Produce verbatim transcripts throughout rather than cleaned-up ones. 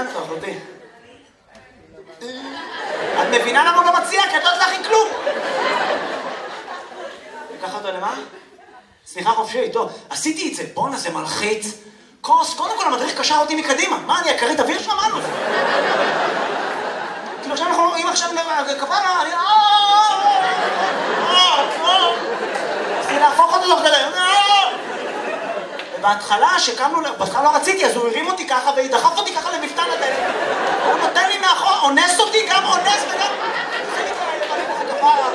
העניין? טוב, אחותי. את מבינה למה הוא לא מציע? כי את לא יודעת להכין כלום. לקח אותו למה? סליחה חופשי, טוב. עשיתי את זה, בונה, זה מלחיץ. כוס, קודם כל המדריך קשר אותי מקדימה. מה, אני אקרית אוויר שם? מה? כאילו עכשיו אנחנו, אם עכשיו כפרה, אני... רציתי להפוך אותו תוך כדי. ובהתחלה, שקמנו, בהתחלה לא רציתי, אז הוא הרים אותי ככה ודחף אותי ככה למפתן הדלת. הוא נותן לי מאחור, אונס אותי, גם אונס וגם... זה נקרא, לבנים לך כפרה.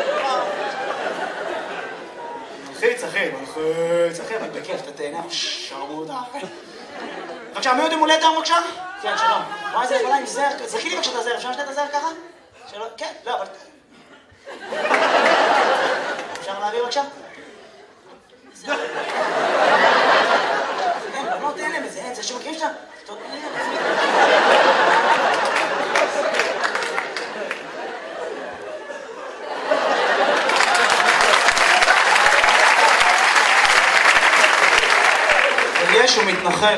מלחיץ, אחי, מלחיץ, אחי, אבל בכיף, אתה תהנה, שרמוט, אחי. בבקשה, מי עוד יום הולדת היום בבקשה? כן, שלום. וואי, זה יכולה עם זר, זכי לי בבקשה את הזר, אפשר לשתת את הזר ככה? שלום, כן, לא, אבל... אפשר להעביר בבקשה? זר. אין, בנות אין להם את זה, אין, זה שמכירים שאתה... יש, הוא מתנחל.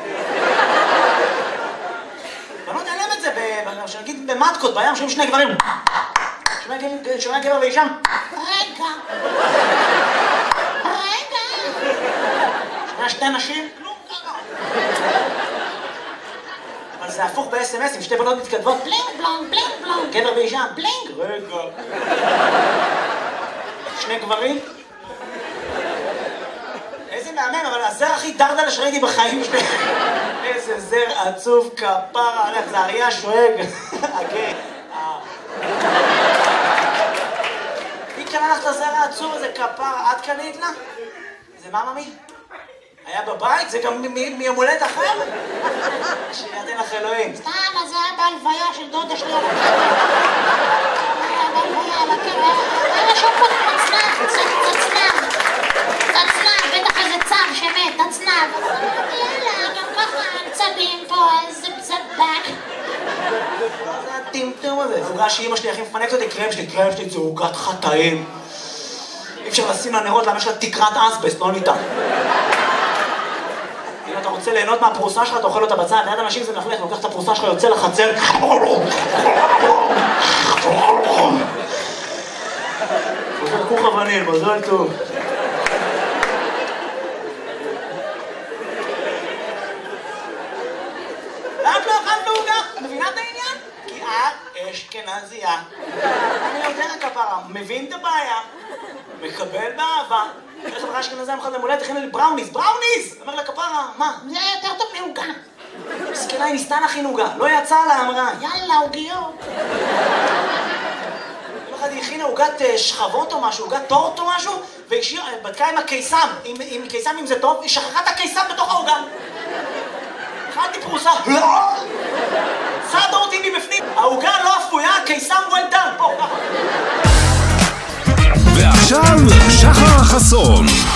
בנות אין להם את זה, נגיד במטקות, בים, שומעים שני גברים. שומע גבר ואישה. רגע. רגע. שומע שתי נשים. כלום ככה. אבל זה הפוך ב-אס אם אס, עם שתי בנות מתכתבות. בלינג בלונג, בלינג בלונג. גבר ואישה. בלינג. רגע. שני גברים. איזה מהמם, אבל הזר הכי דרדלה שראיתי בחיים שלי. איזה זר עצוב כפרה עליך, זה אריה שואג. אוקיי. מי קנה לך את הזר העצוב הזה כפרה? את קנית לה? זה מה ממי? היה בבית? זה גם מיום הולדת אחר? שידן לך אלוהים. סתם, אז זה היה בהלוויה של דודה שלי. היה בהלוויה על הקרב. היה שם פה תצנב, תצנב. תצנב, בטח איזה צב שמת, תצנב. יאללה, גם ככה צבים פה, איזה צבק. זה הטמטום הזה. עוגה שאמא שלי הכי מפנקת אותי, קרם שלי, קרם שלי זה עוגת חטאים. אי אפשר לשים לנרות, למה יש לה תקרת אסבסט, לא ניתן. אם אתה רוצה ליהנות מהפרוסה שלך, אתה אוכל אותה בצד, ליד אנשים זה מפלך, לוקח את הפרוסה שלך, יוצא לחצר. חוזר כוך אבנים, מזל טוב. למה לא אכלת בעוגה? מבינה את העניין? כי את אשכנזייה. אני יודע כפרה, מבין את הבעיה, מקבל באהבה. איך חברה אשכנזייה מחד למולדת, תכין לי בראוניס, בראוניס! אומר לה כפרה, מה? זה יותר טוב מעוגה. מסכנה, היא ניסתה להכין עוגה, לא יצא לה, אמרה. יאללה, עוגיות. יום אחד היא הכינה עוגת שכבות או משהו, עוגת טורט או משהו, והיא בדקה עם הקיסם, עם קיסם אם זה טוב, היא שכחה את הקיסם בתוך העוגה. אכלתי פרוסה, צדה אותי מבפנים, העוגה לא אפויה, הקיסם well done, פה, ככה. ועכשיו, שחר חסון.